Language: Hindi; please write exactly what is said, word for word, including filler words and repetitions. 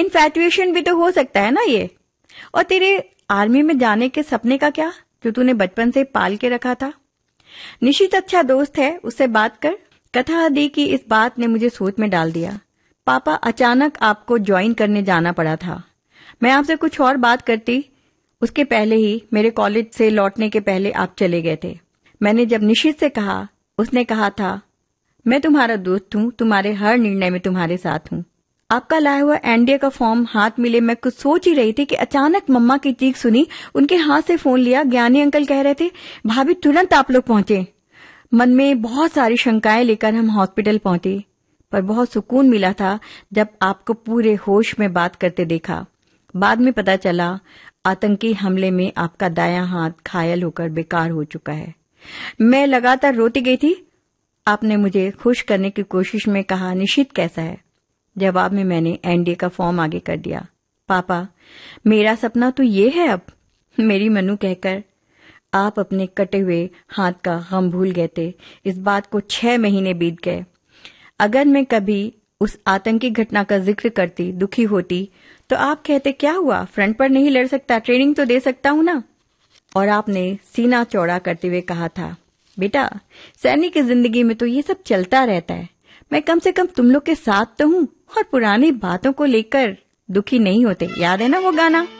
इन्फैचुएशन भी तो हो सकता है ना ये। और तेरे आर्मी में जाने के सपने का क्या, जो तूने बचपन से पाल के रखा था? निशित अच्छा दोस्त है, उससे बात कर। कथा दी की इस बात ने मुझे सोच में डाल दिया। पापा, अचानक आपको ज्वाइन करने जाना पड़ा था। मैं आपसे कुछ और बात करती, उसके पहले ही, मेरे कॉलेज से लौटने के पहले आप चले गए थे। मैंने जब निशित से कहा, उसने कहा था मैं तुम्हारा दोस्त हूं, तुम्हारे हर निर्णय में तुम्हारे साथ हूं। आपका लाया हुआ एनडीए का फॉर्म हाथ मिले मैं कुछ सोच ही रही थी कि अचानक मम्मा की चीख सुनी। उनके हाथ से फोन लिया। ज्ञानी अंकल कह रहे थे, भाभी तुरंत आप लोग पहुंचे। मन में बहुत सारी शंकाएं लेकर हम हॉस्पिटल पहुंचे, पर बहुत सुकून मिला था जब आपको पूरे होश में बात करते देखा। बाद में पता चला आतंकी हमले में आपका दायां हाथ घायल होकर बेकार हो चुका है। मैं लगातार रोती गई थी। आपने मुझे खुश करने की कोशिश में कहा, निशित कैसा है? जवाब में मैंने एनडीए का फॉर्म आगे कर दिया। पापा, मेरा सपना तो ये है अब, मेरी मनु कहकर आप अपने कटे हुए हाथ का गम भूल गए थे। इस बात को छह महीने बीत गए। अगर मैं कभी उस आतंकी घटना का जिक्र करती, दुखी होती, तो आप कहते क्या हुआ, फ्रंट पर नहीं लड़ सकता, ट्रेनिंग तो दे सकता हूं ना। और आपने सीना चौड़ा करते हुए कहा था, बेटा सैनिक की जिंदगी में तो ये सब चलता रहता है, मैं कम से कम तुम लोग के साथ तो हूं और पुरानी बातों को लेकर दुखी नहीं होते। याद है ना वो गाना?